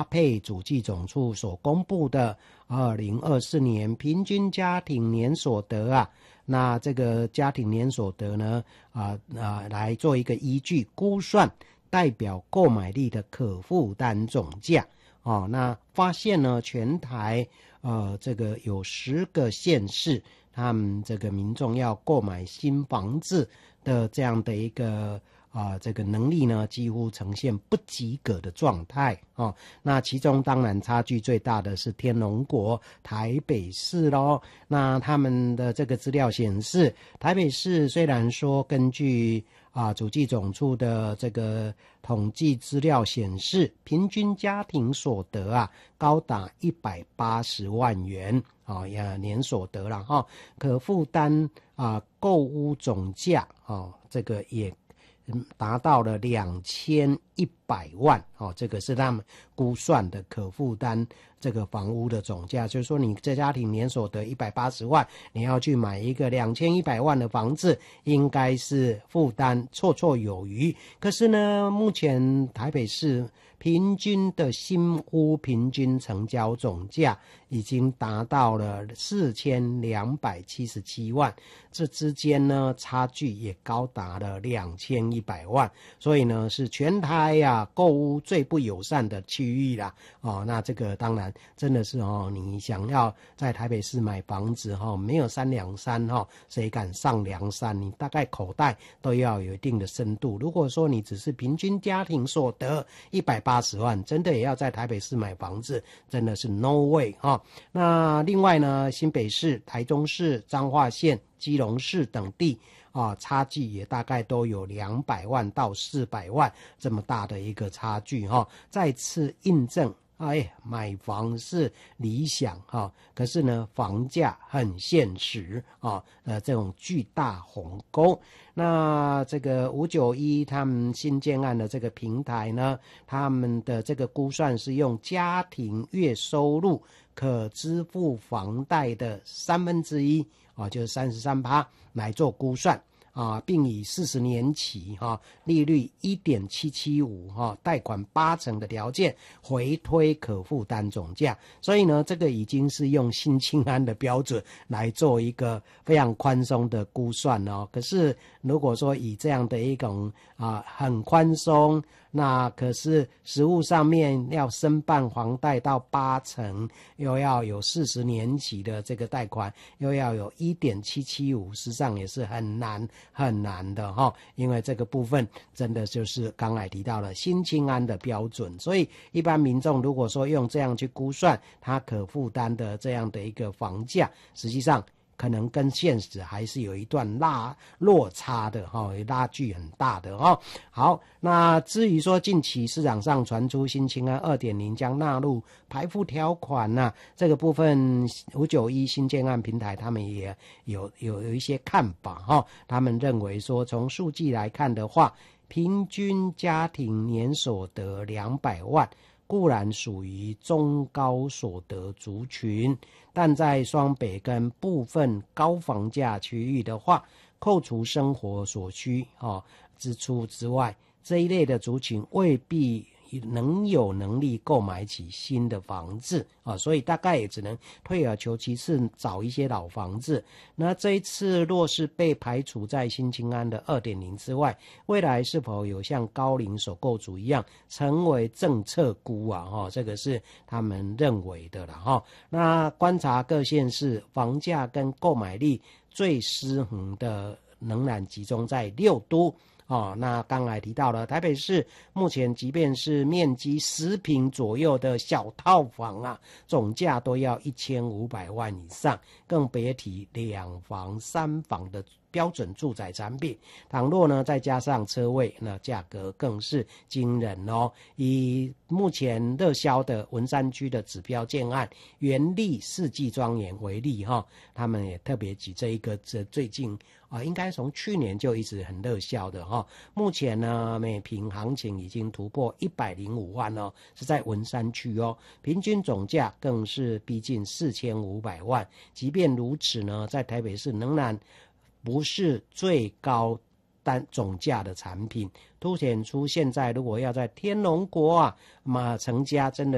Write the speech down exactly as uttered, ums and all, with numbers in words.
配主计总处所公布的二零二四年平均家庭年所得啊，那这个家庭年所得呢啊啊来做一个依据估算代表购买力的可负担总价哦，那发现呢全台呃这个有十个县市，他们这个民众要购买新房子的这样的一个啊、呃，这个能力呢，几乎呈现不及格的状态哦。那其中当然差距最大的是天龙国台北市咯。那他们的这个资料显示，台北市虽然说根据啊主计总处的这个统计资料显示，平均家庭所得啊高达一百八十万元啊，呀年所得了哈、哦，可负担啊购屋总价哦，这个也达到了两千一百万哦，这个是他们估算的可负担这个房屋的总价，就是说你这家庭年所得一百八十万，你要去买一个两千一百万的房子，应该是负担绰绰有余。可是呢，目前台北市平均的新屋平均成交总价已经达到了四千两百七十七万，这之间呢差距也高达了两千一百万，所以呢是全台呀、啊、购屋最不友善的区域啦。哦，那这个当然真的是哦，你想要在台北市买房子哈、哦，没有三两三哈、哦，谁敢上梁山？你大概口袋都要有一定的深度。如果说你只是平均家庭所得一百八十万，真的也要在台北市买房子，真的是 no way 哈、哦。那另外呢，新北市、台中市、彰化县、基隆市等地啊，差距也大概都有两百万到四百万这么大的一个差距哈、哦，再次印证。哎，买房是理想哈、哦，可是呢，房价很现实啊、哦，呃，这种巨大鸿沟。那这个五九一他们新建案的这个平台呢，他们的这个估算是用家庭月收入可支付房贷的三分之一啊，就是三十三趴来做估算。啊，并以四十年期哈、啊、利率 一点七七五 哈，贷款八成的条件回推可负担总价，所以呢，这个已经是用新青安的标准来做一个非常宽松的估算哦。可是如果说以这样的一种啊很宽松，那可是实务上面要申办房贷到八成，又要有四十年期的这个贷款，又要有 一点七七五， 实际上也是很难很难的哈、哦，因为这个部分真的就是刚才提到了新青安的标准，所以一般民众如果说用这样去估算他可负担的这样的一个房价，实际上可能跟现实还是有一段拉落差的哈、哦，拉距很大的哈、哦。好，那至于说近期市场上传出新青安 二点零 将纳入排富条款呐、啊，这个部分五九一新建案平台他们也有有有一些看法哈、哦，他们认为说从数据来看的话，平均家庭年所得两百万。固然属于中高所得族群，但在双北跟部分高房价区域的话，扣除生活所需、哦、支出之外，这一类的族群未必能有能力购买起新的房子啊，所以大概也只能退而求其次找一些老房子。那这一次若是被排除在新青安的 二点零 之外，未来是否有像高龄首购族一样成为政策孤啊？哈、哦，这个是他们认为的啦哈、哦。那观察各县市房价跟购买力最失衡的，仍然集中在六都。哦，那刚才提到了台北市目前即便是面积十坪左右的小套房啊，总价都要一千五百万以上，更别提两房三房的标准住宅产品。倘若呢再加上车位，那价格更是惊人哦。以目前热销的文山区的指标建案元利世纪庄园为例哈、哦，他们也特别举这一个这最近啊，应该从去年就一直很热销的哈、哦。目前呢每坪行情已经突破一百零五万哦，是在文山区哦，平均总价更是逼近四千五百万。即便如此呢，在台北市仍然不是最高单总价的产品，凸显出现在如果要在天龙国啊，嘛成家真的